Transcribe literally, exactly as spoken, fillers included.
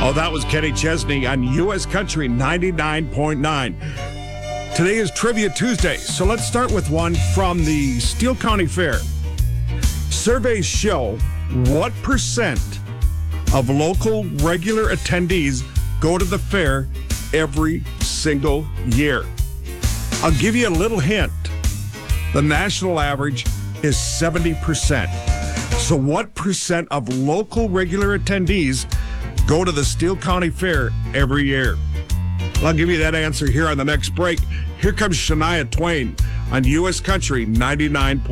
Oh, that was Kenny Chesney on U S Country ninety-nine point nine. Today is Trivia Tuesday, so let's start with one from the Steele County Fair. Surveys show what percent of local regular attendees go to the fair every single year. I'll give you a little hint. The national average is seventy percent. So what percent of local regular attendees go to the Steele County Fair every year? I'll give you that answer here on the next break. Here comes Shania Twain on U S Country ninety-nine point nine.